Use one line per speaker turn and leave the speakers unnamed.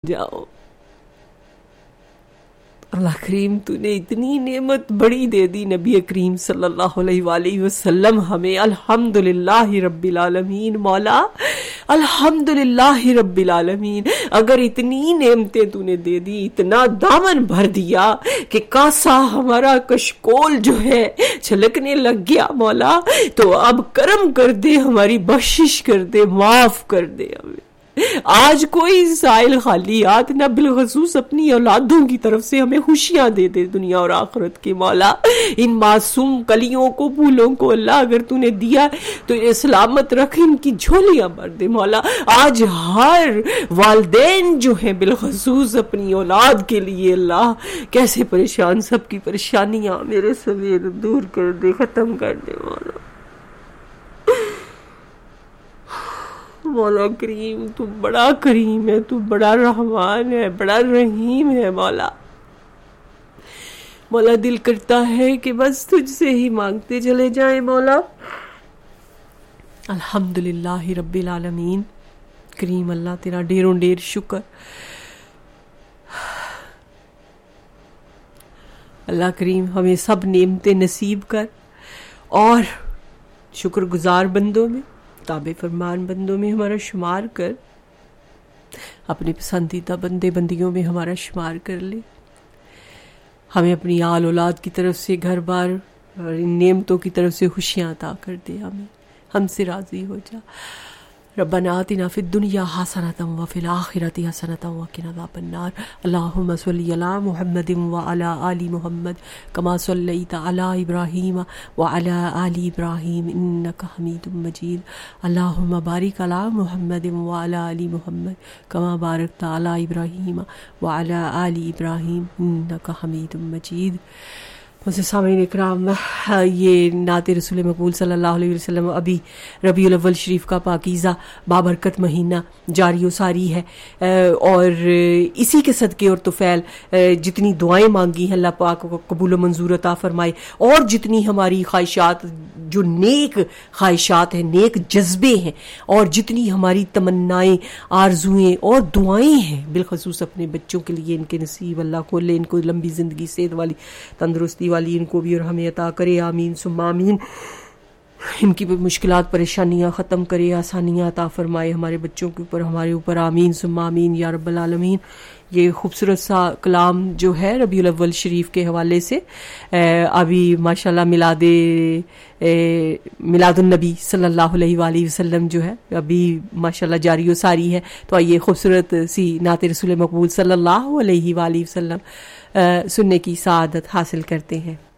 جاؤ. اللہ کریم تو نے اتنی نعمت بڑی دے دی نبی کریم صلی اللہ علیہ وآلہ وسلم ہمیں. الحمدللہ رب العالمین مولا, الحمدللہ رب العالمین. اگر اتنی نعمتیں تو نے دے دی, اتنا دامن بھر دیا کہ کاسا ہمارا کشکول جو ہے چھلکنے لگ گیا مولا, تو اب کرم کر دے, ہماری بخشش کر دے, معاف کر دے ہمیں. آج کوئی سائل خالی ہاتھ نہ, بالخصوص اپنی اولادوں کی طرف سے ہمیں خوشیاں دے دے دنیا اور آخرت کے مولا. ان معصوم کلیوں کو, پھولوں کو اللہ اگر تو نے دیا تو یہ سلامت رکھ, ان کی جھولیاں بھر دے مولا. آج ہر والدین جو ہیں بالخصوص اپنی اولاد کے لیے اللہ کیسے پریشان, سب کی پریشانیاں میرے سمیت دور کر دے, ختم کر دے مولا. مولا کریم تو بڑا کریم ہے, تو بڑا رحمان ہے, بڑا رحیم ہے مولا. مولا دل کرتا ہے کہ بس تجھ سے ہی مانگتے چلے جائیں مولا. الحمدللہ رب العالمین. کریم اللہ تیرا ڈیروں ڈیر شکر. اللہ کریم ہمیں سب نعمتیں نصیب کر, اور شکر گزار بندوں میں, تابع فرمان بندوں میں ہمارا شمار کر, اپنے پسندیدہ بندے بندیوں میں ہمارا شمار کر لے. ہمیں اپنی آل اولاد کی طرف سے گھر بار اور ان نعمتوں کی طرف سے خوشیاں عطا کر دے. ہم سے راضی ہو جا. ربنا آتنا فی الدنیا حسنۃ وفی الآخرۃ حسنۃ وقنا عذاب النار. اللہم صلی علی محمد وعلی آل محمد کما صلیت علی ابراہیم وعلی آل ابراہیم انک حمید مجید. اللہم بارک علی محمد وعلی آل محمد کما بارکت علی ابراہیم وعلی آل ابراہیم انک حمید مجید. مجھے سامعین اکرام, یہ نعت رسول مقبول صلی اللہ علیہ وسلم ابھی ربیع الاول شریف کا پاکیزہ بابرکت مہینہ جاری و ساری ہے, اور اسی کے صدقے اور توفیل جتنی دعائیں مانگی ہیں اللہ پاک کو قبول و منظور عطا فرمائے, اور جتنی ہماری خواہشات جو نیک خواہشات ہیں, نیک جذبے ہیں, اور جتنی ہماری تمنائیں, آرزوئیں اور دعائیں ہیں بالخصوص اپنے بچوں کے لیے, ان کے نصیب اللہ کھولے, ان کو لمبی زندگی, صحت والی, تندرستی والی ان کو بھی اور ہمیں عطا کرے. آمین ثم آمین. ان کی مشکلات پریشانیاں ختم کرے, آسانیاں عطا فرمائے ہمارے بچوں کے اوپر, ہمارے اوپر. آمین ثم آمین یا رب العالمین. یہ خوبصورت سا کلام جو ہے ربیع الاول شریف کے حوالے سے ابھی ماشاءاللہ میلاد النبی صلی اللہ علیہ وآلہ وسلم جو ہے ابھی ماشاءاللہ جاری و ساری ہے. تو آئیے خوبصورت سی نعت رسول مقبول صلی اللہ علیہ وآلہ وسلم سننے کی سعادت حاصل کرتے ہیں.